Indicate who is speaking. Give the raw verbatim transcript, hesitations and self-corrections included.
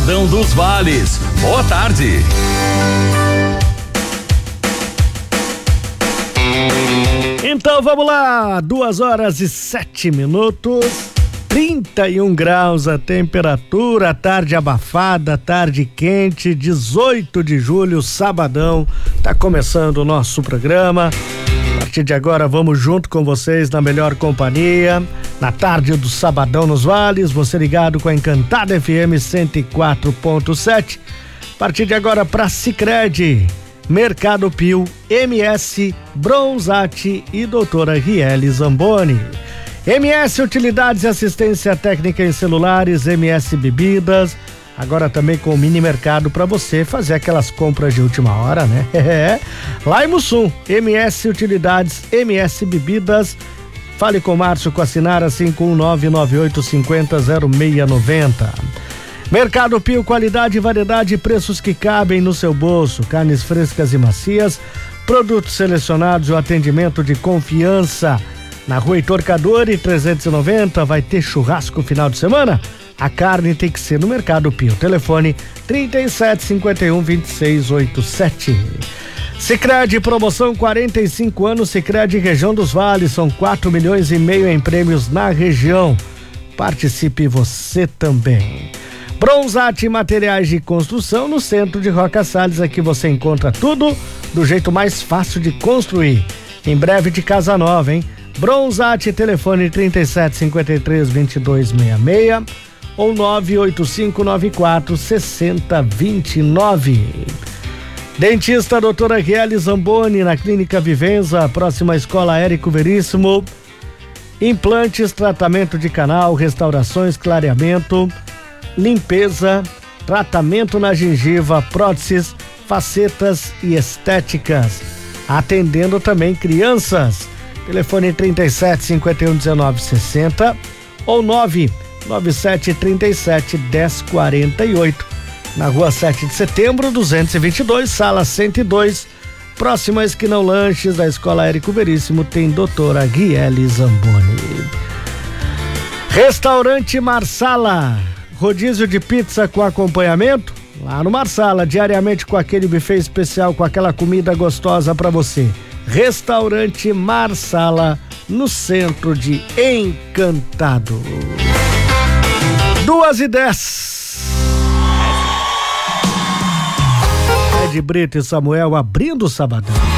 Speaker 1: Sabadão dos Vales. Boa tarde.
Speaker 2: Então vamos lá, duas horas e sete minutos, trinta e um graus a temperatura, tarde abafada, tarde quente, dezoito de julho, sabadão, tá começando o nosso programa. A partir de agora vamos junto com vocês na melhor companhia, na tarde do Sabadão nos Vales, você ligado com a Encantada F M cento e quatro ponto sete. A partir de agora para Sicredi, Mercado Pio, M S, Bronzatti e doutora Riele Zamboni. M S Utilidades e Assistência Técnica em Celulares, M S Bebidas, agora também com o mini mercado para você fazer aquelas compras de última hora, né? É. Lá em Mussum, M S Utilidades, M S Bebidas. Fale com o Márcio com a Sinara cinco um nove nove oito cinco zero zero seis nove zero. Mercado Pio, qualidade, variedade e preços que cabem no seu bolso. Carnes frescas e macias, produtos selecionados e o atendimento de confiança. Na Rua Heitor Cadore trezentos e noventa, vai ter churrasco final de semana? A carne tem que ser no Mercado Pio. Telefone trinta e sete, cinquenta e um, vinte e seis, oitenta e sete. Sicredi, promoção quarenta e cinco anos, Sicredi Região dos Vales, são quatro milhões e meio em prêmios na região. Participe você também. Bronzatti Materiais de Construção, no centro de Roca Salles. Aqui você encontra tudo do jeito mais fácil de construir. Em breve de casa nova, hein? Bronzatti, telefone trinta e sete, cinquenta e três, vinte e dois, sessenta e seis ou nove oito cinco nove quatro, seis zero dois nove. Dentista doutora Riele Zamboni, na Clínica Vivenza, próxima à Escola Érico Veríssimo. Implantes, tratamento de canal, restaurações, clareamento, limpeza, tratamento na gengiva, próteses, facetas e estéticas. Atendendo também crianças. Telefone trinta e sete, cinquenta e um, dezenove, sessenta ou nove nove sete, trinta e sete, dez, quarenta e oito. Na Rua sete de Setembro, duzentos e vinte e dois, sala cento e dois. Próxima à Esquinão Lanches da Escola Érico Veríssimo, tem doutora Riele Zamboni. Restaurante Marsala, rodízio de pizza com acompanhamento, lá no Marsala, diariamente com aquele buffet especial, com aquela comida gostosa para você. Restaurante Marsala, no centro de Encantado. Duas e dez. Ed Brito e Samuel abrindo o Sabadão.